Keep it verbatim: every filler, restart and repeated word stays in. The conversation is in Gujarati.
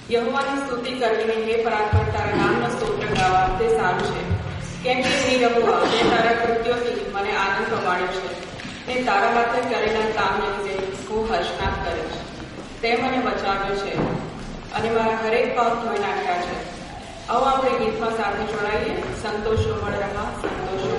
યહોવાની સ્તુતિ કરવી, હે પરાત્પર તારા નામનો સ્તોત્ર ગાવા તે સારું છે. કેમ કે હે યહોવા, તે તારા કૃત્યોથી મને આનંદ પમાડ્યો છે, ને તારા હાથે કરેલા કામને લીધે હું હર્ષનાદ કરીશ. તે મને બચાવ્યો છે અને મારા હરેક પાપ ધોઈ નાખ્યા છે. આવો આપણે ગીતમાં સાથે જોડાઈએ. સંતોષો મળ રહા, સંતોષો